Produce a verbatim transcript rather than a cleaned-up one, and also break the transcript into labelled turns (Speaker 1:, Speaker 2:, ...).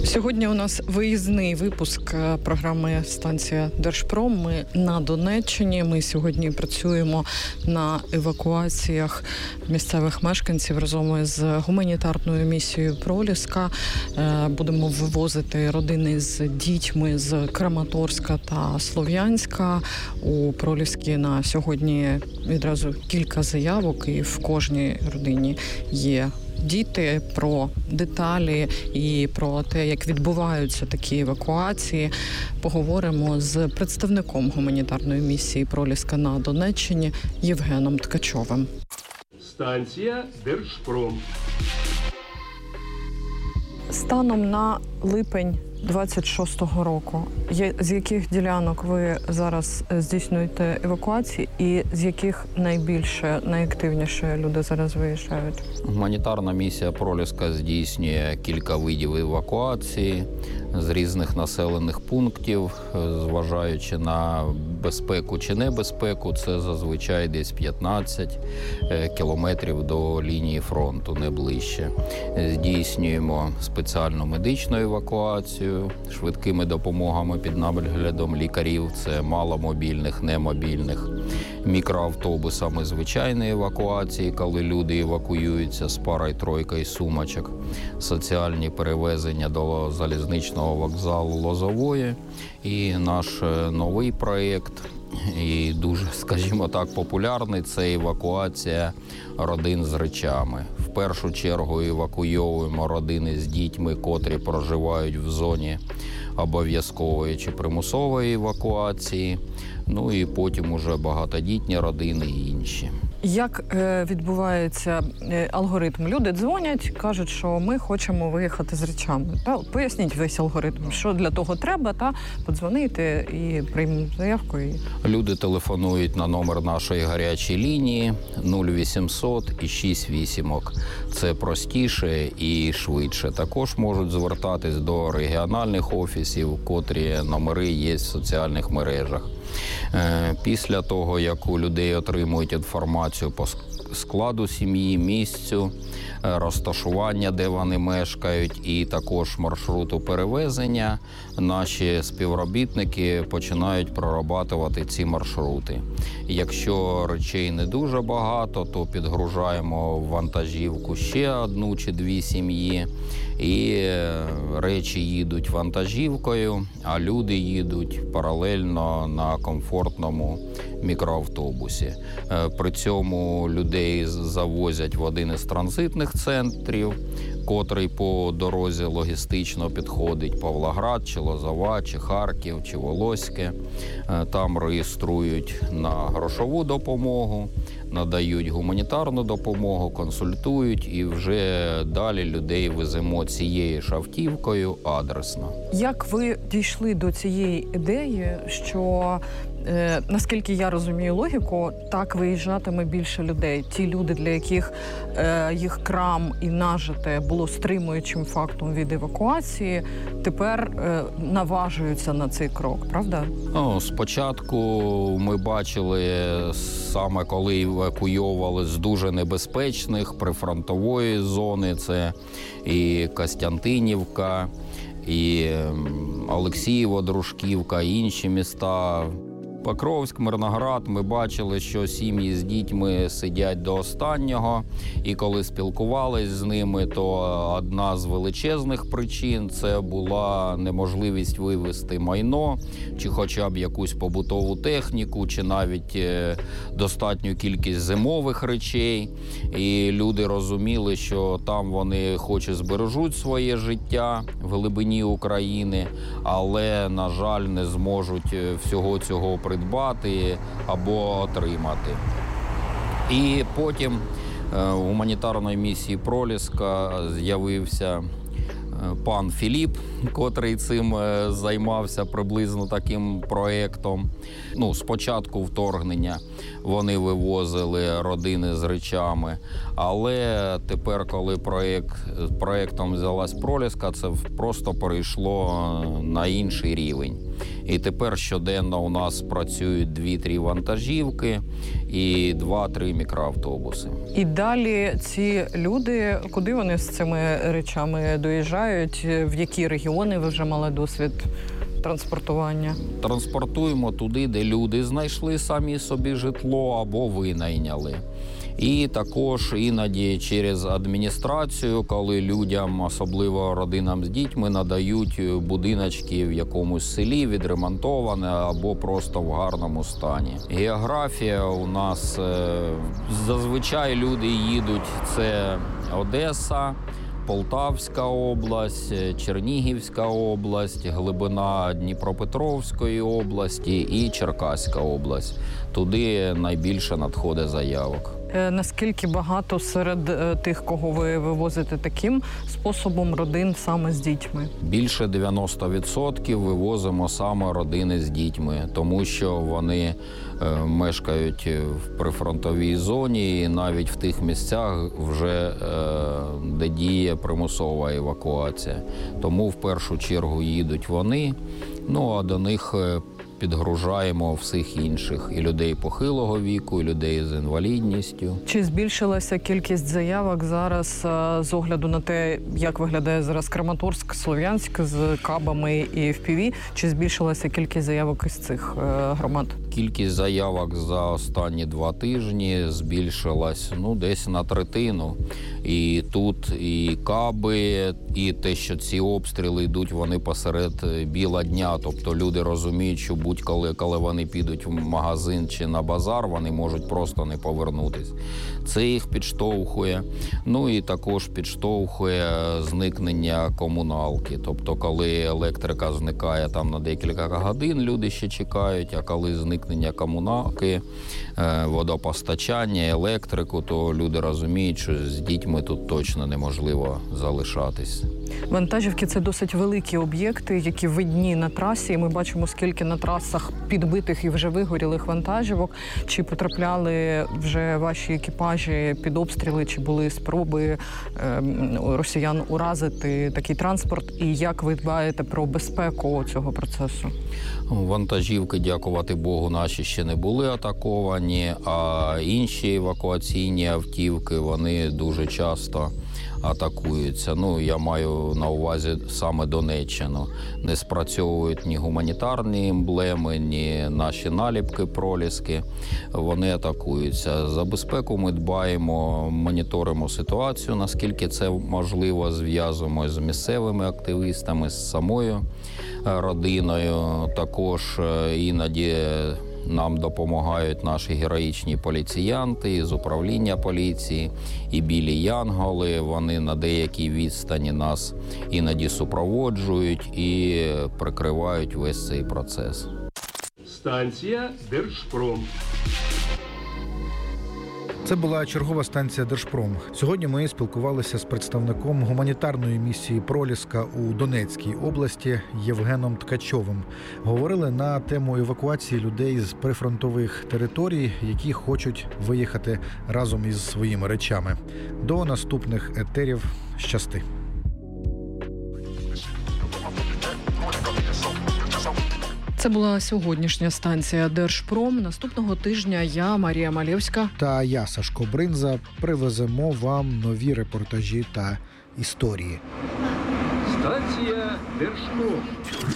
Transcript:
Speaker 1: Сьогодні у нас виїзний випуск програми «Станція Держпром». Ми на Донеччині. Ми сьогодні працюємо на евакуаціях місцевих мешканців разом із гуманітарною місією «Проліска». Будемо вивозити родини з дітьми з Краматорська та Слов'янська. У Проліскі на сьогодні відразу кілька заявок, і в кожній родині є діти. Про деталі і про те, як відбуваються такі евакуації, поговоримо з представником гуманітарної місії «Проліска» на Донеччині Євгеном Ткачовим.
Speaker 2: Станція Держпром.
Speaker 1: Станом на липень двадцять шостого року, з яких ділянок ви зараз здійснюєте евакуації і з яких найбільше, найактивніше люди зараз виїжджають?
Speaker 3: Гуманітарна місія «Проліска» здійснює кілька видів евакуації з різних населених пунктів, зважаючи на безпеку чи небезпеку. Це зазвичай десь п'ятнадцять кілометрів до лінії фронту, не ближче. Здійснюємо спеціальну медичну евакуацію швидкими допомогами під наглядом лікарів. Це маломобільних, немобільних, мікроавтобусами звичайної евакуації, коли люди евакуюються з парою, тройкою сумочок, соціальні перевезення до залізничного вокзалу Лозової. І наш новий проєкт, і дуже, скажімо так, популярний, це евакуація родин з речами. В першу чергу евакуйовуємо родини з дітьми, котрі проживають в зоні обов'язкової чи примусової евакуації. Ну і потім уже багатодітні родини і інші.
Speaker 1: Як е, відбувається е, алгоритм? Люди дзвонять, кажуть, що ми хочемо виїхати з речами. Та, поясніть весь алгоритм, що для того треба, та подзвонити і приймемо заявку. І...
Speaker 3: Люди телефонують на номер нашої гарячої лінії нуль вісімсот і шість вісімок. Це простіше і швидше. Також можуть звертатись до регіональних офісів, котрі номери є в соціальних мережах. Після того, як у людей отримують інформацію по складу сім'ї, місцю, розташування, де вони мешкають, і також маршруту перевезення, наші співробітники починають прорабатувати ці маршрути. Якщо речей не дуже багато, то підгружаємо в вантажівку ще одну чи дві сім'ї, і речі їдуть вантажівкою, а люди їдуть паралельно на комфортному мікроавтобусі. При цьому людей завозять в один із транзитних центрів, котрий по дорозі логістично підходить: Павлоград, чи Лозова, чи Харків, чи Волоське. Там реєструють на грошову допомогу, надають гуманітарну допомогу, консультують, і вже далі людей веземо цією ж автівкою адресно.
Speaker 1: Як ви дійшли до цієї ідеї, що, е, наскільки я розумію логіку, так виїжджатиме більше людей? Ті люди, для яких е, їх крам і нажите було стримуючим фактом від евакуації, тепер е, наважуються на цей крок, правда?
Speaker 3: Ну, спочатку ми бачили, саме коли евакуйовували з дуже небезпечних прифронтової зони, це і Костянтинівка, і Олексіїво, Дружківка, і інші міста. Покровськ, Мирноград, ми бачили, що сім'ї з дітьми сидять до останнього. І коли спілкувались з ними, то одна з величезних причин – це була неможливість вивезти майно, чи хоча б якусь побутову техніку, чи навіть достатню кількість зимових речей. І люди розуміли, що там вони хоч і збережуть своє життя в глибині України, але, на жаль, не зможуть всього цього придбати. придбати або отримати. І потім у гуманітарної місії «Проліска» з'явився пан Філіп, котрий цим займався приблизно таким проєктом. Ну, спочатку вторгнення вони вивозили родини з речами, але тепер, коли проєкт, проєктом взялась «Проліска», це просто перейшло на інший рівень. І тепер щоденно у нас працюють дві-три вантажівки і два-три мікроавтобуси.
Speaker 1: І далі ці люди, куди вони з цими речами доїжджають? В які регіони ви вже мали досвід транспортування?
Speaker 3: Транспортуємо туди, де люди знайшли самі собі житло або винайняли. І також іноді через адміністрацію, коли людям, особливо родинам з дітьми, надають будиночки в якомусь селі, відремонтоване або просто в гарному стані. Географія у нас зазвичай люди їдуть – це Одеса, Полтавська область, Чернігівська область, глибина Дніпропетровської області і Черкаська область. Туди найбільше надходить заявок.
Speaker 1: Наскільки багато серед тих, кого ви вивозите таким способом, родин саме з дітьми?
Speaker 3: Більше дев'яносто відсотків вивозимо саме родини з дітьми, тому що вони е, мешкають в прифронтовій зоні і навіть в тих місцях, вже е, де діє примусова евакуація. Тому в першу чергу їдуть вони, ну а до них підгружаємо всіх інших – і людей похилого віку, і людей з інвалідністю.
Speaker 1: Чи збільшилася кількість заявок зараз з огляду на те, як виглядає зараз Краматорськ, Слов'янськ з кабами і еф пі ві? Чи збільшилася кількість заявок із цих громад?
Speaker 3: Кількість заявок за останні два тижні збільшилась ну, десь на третину. І тут і каби, і те, що ці обстріли йдуть, вони посеред біла дня. Тобто люди розуміють, що будь-коли, коли вони підуть в магазин чи на базар, вони можуть просто не повернутись. Це їх підштовхує. Ну і також підштовхує зникнення комуналки. Тобто, коли електрика зникає там на декілька годин, люди ще чекають, а коли зникнення комуналки, водопостачання, електрику, то люди розуміють, що з дітьми тут точно неможливо залишатись.
Speaker 1: Вантажівки – це досить великі об'єкти, які видні на трасі. І ми бачимо, скільки на трасах підбитих і вже вигорілих вантажівок. Чи потрапляли вже ваші екіпажі під обстріли, чи були спроби е, росіян уразити такий транспорт? І як ви дбаєте про безпеку цього процесу?
Speaker 3: Вантажівки, дякувати Богу, наші ще не були атаковані, а інші евакуаційні автівки, вони дуже часто атакуються. Ну, я маю на увазі саме Донеччину. Не спрацьовують ні гуманітарні емблеми, ні наші наліпки, проліски. Вони атакуються. За безпеку ми дбаємо, моніторимо ситуацію, наскільки це можливо, зв'язуємося з місцевими активістами, з самою родиною. Також іноді нам допомагають наші героїчні поліціянти з управління поліції і білі янголи. Вони на деякій відстані нас іноді супроводжують і прикривають весь цей процес.
Speaker 2: Станція Держпром.
Speaker 4: Це була чергова станція Держпром. Сьогодні ми спілкувалися з представником гуманітарної місії «Проліска» у Донецькій області Євгеном Ткачовим. Говорили на тему евакуації людей з прифронтових територій, які хочуть виїхати разом із своїми речами. До наступних етерів. Щасти!
Speaker 1: Це була сьогоднішня станція Держпром. Наступного тижня я, Марія Малєвська
Speaker 4: та я, Сашко Бринза, привеземо вам нові репортажі та історії.
Speaker 2: Станція Держпром.